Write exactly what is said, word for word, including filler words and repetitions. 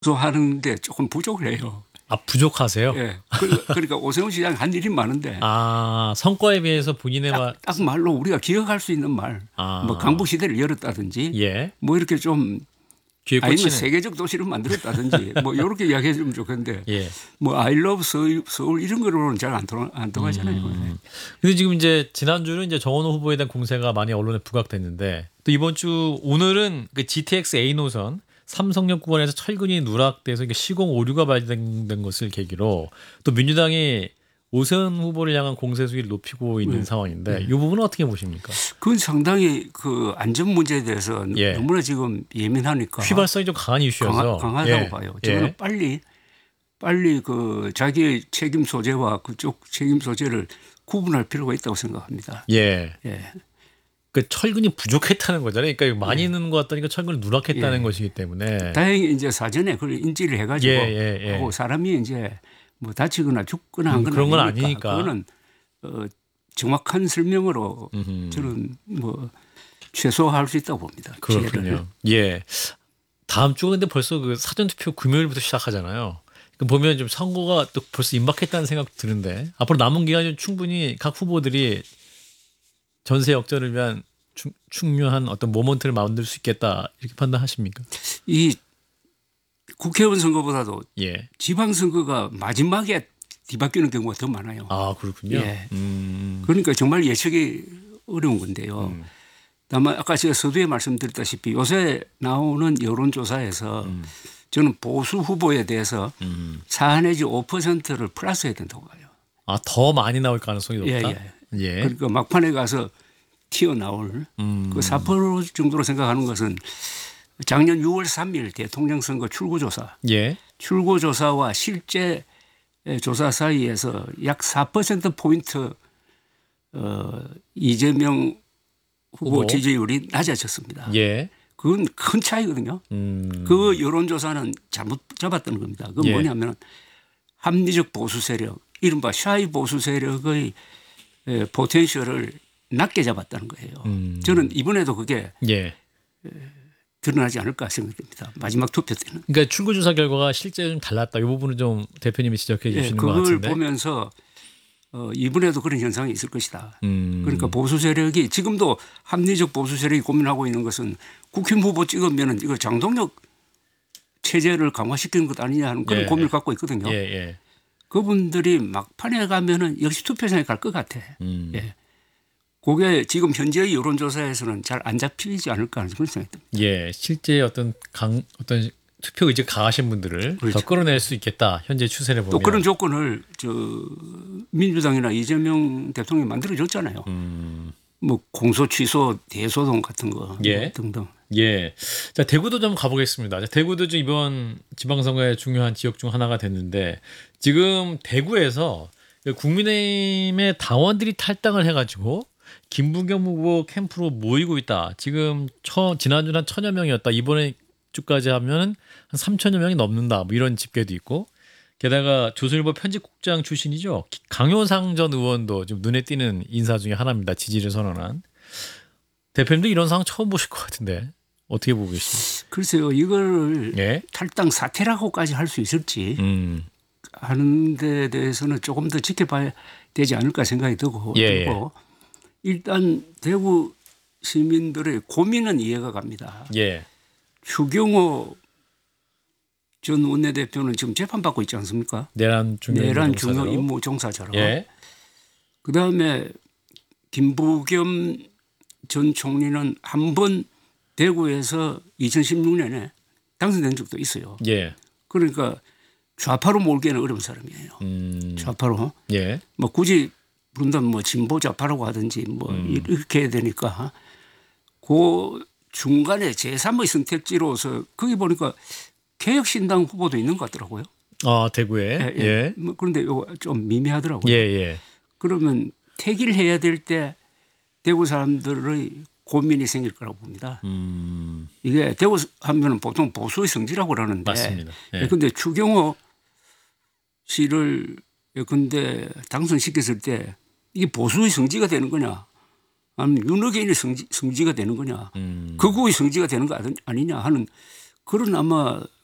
하는데 조금 부족을 해요. 아, 부족하세요? 예. 그러니까, 그러니까 오세훈 시장 한 일이 많은데. 아, 성과에 비해서 본인의 딱, 말. 딱 말로 우리가 기억할 수 있는 말. 아. 뭐 강북 시대를 열었다든지. 예. 뭐 이렇게 좀. 귀에 아니면 꽂히는. 세계적 도시를 만들었다든지 뭐 이렇게 이야기해 주면 좋겠는데. 예. 뭐 I love 서울, 서울 이런 거로는 잘 안 통하, 안 통하잖아요. 음. 근데 지금 이제 지난주는 이제 정원호 후보에 대한 공세가 많이 언론에 부각됐는데 또 이번 주 오늘은 그 지티엑스 A 노선 삼성역 구간에서 철근이 누락돼서 이게 시공 오류가 발생된 것을 계기로 또 민주당이 오세훈 후보를 향한 공세 수위를 높이고 있는 네. 상황인데 네. 이 부분은 어떻게 보십니까? 그건 상당히 그 안전 문제에 대해서 예. 너무나 지금 예민하니까 휘발성이 좀 강한 이슈여서 강하, 강하다고 예. 봐요. 저는 예. 빨리 빨리 그 자기의 책임 소재와 그쪽 책임 소재를 구분할 필요가 있다고 생각합니다. 예. 예. 그 철근이 부족했다는 거잖아요. 그러니까 많이 예. 있는 것 같다니까 철근이 누락했다는 예. 것이기 때문에. 다행히 이제 사전에 그걸 인지를 해가지고 예, 예, 예. 하고 사람이 이제 뭐 다치거나 죽거나 한 음, 건 그런 건 아니니까. 아니니까. 그거는 어, 정확한 설명으로 음흠. 저는 뭐 최소화할 수 있다고 봅니다. 그렇군요. 예. 다음 주가 근데 벌써 그 사전 투표 금요일부터 시작하잖아요. 보면 좀 선거가 또 벌써 임박했다는 생각 드는데 앞으로 남은 기간은 충분히 각 후보들이 전세 역전을 위한 충, 충분한 어떤 모먼트를 만들 수 있겠다 이렇게 판단하십니까? 이 국회의원 선거보다도 예. 지방선거가 마지막에 뒤바뀌는 경우가 더 많아요. 아, 그렇군요. 예. 음. 그러니까 정말 예측이 어려운 건데요. 음. 다만 아까 제가 서두에 말씀드렸다시피 요새 나오는 여론조사에서 음. 저는 보수 후보에 대해서 음. 사 내지 오 퍼센트를 플러스해야 된다고 봐요. 아, 더 많이 나올 가능성이 높다? 예, 예. 예. 그러니까 막판에 가서 튀어나올 음. 그 사 퍼센트 정도로 생각하는 것은 작년 유월 삼일 대통령 선거 출구조사. 예. 출구조사와 실제 조사 사이에서 약 사 퍼센트 포인트 어, 이재명 후보, 후보 지지율이 낮아졌습니다. 예. 그건 큰 차이거든요. 음. 그 여론조사는 잘못 잡았다는 겁니다. 그건 예. 뭐냐면 합리적 보수 세력, 이른바 샤이 보수 세력의 포텐셜을 낮게 잡았다는 거예요. 음. 저는 이번에도 그게 예. 드러나지 않을까 생각됩니다. 마지막 투표 때는. 그러니까 출구조사 결과가 실제 좀 달랐다. 이 부분은 좀 대표님이 지적해 주시는 예, 것 같은데. 그걸 보면서 어, 이번에도 그런 현상이 있을 것이다. 음. 그러니까 보수 세력이 지금도 합리적 보수 세력이 고민하고 있는 것은 국힘 후보 찍으면 이거 장동혁 체제를 강화시키는 것 아니냐 하는 그런 예. 고민을 갖고 있거든요. 예. 예. 그분들이 막판에 가면은 역시 투표장에 갈 것 같아. 음. 예. 그게 지금 현재의 여론조사에서는 잘 안 잡히지 않을까 하는 그런 생각이 듭니다. 예, 실제 어떤 강 어떤 투표 의지 강하신 분들을 그렇죠. 더 끌어낼 수 있겠다. 현재 추세를 보면 또 그런 조건을 저 민주당이나 이재명 대통령이 만들어줬잖아요. 음. 뭐 공소 취소 대소동 같은 거 예. 등등. 예. 자, 대구도 좀 가보겠습니다. 자, 대구도 좀 이번 지방선거의 중요한 지역 중 하나가 됐는데 지금 대구에서 국민의힘의 당원들이 탈당을 해가지고 김부겸 후보 캠프로 모이고 있다. 지금 처, 지난주는 한 천여 명이었다. 이번에 주까지 하면 한 삼천여 명이 넘는다. 뭐 이런 집계도 있고. 게다가 조선일보 편집국장 출신이죠. 강효상 전 의원도 좀 눈에 띄는 인사 중에 하나입니다. 지지를 선언한. 대표님도 이런 상황 처음 보실 것 같은데 어떻게 보고 계십니까? 글쎄요. 이걸 예? 탈당 사퇴라고까지 할 수 있을지 음. 하는 데 대해서는 조금 더 지켜봐야 되지 않을까 생각이 들고, 예, 들고. 일단 대구 시민들의 고민은 이해가 갑니다. 예. 추경호 전 원내대표는 지금 재판받고 있지 않습니까? 내란 중요 내란 중요 임무 종사자로. 예. 그다음에 김부겸 전 총리는 한 번 대구에서 이천십육 년에 당선된 적도 있어요. 예. 그러니까 좌파로 몰기에는 어려운 사람이에요. 음. 좌파로. 예. 뭐 굳이 부른다면 뭐 진보 좌파라고 하든지 뭐 음. 이렇게 해야 되니까 그 중간에 제삼의 선택지로서 거기 보니까 개혁신당 후보도 있는 것 같더라고요. 아, 대구에. 예. 예. 예. 뭐 그런데 이거 좀 미미하더라고요. 예, 예. 그러면 택일 해야 될 때 대구 사람들의 고민이 생길 거라고 봅니다. 음. 이게 대구 하면은 보통 보수의 성지라고 그러는데. 맞습니다. 예. 근데 추경호 씨를 근데 당선시켰을 때 이게 보수의 성지가 되는 거냐 아니면 윤호개인의 성지, 성지가 되는 거냐 음. 극우의 성지가 되는 거 아니냐 하는 그런 아마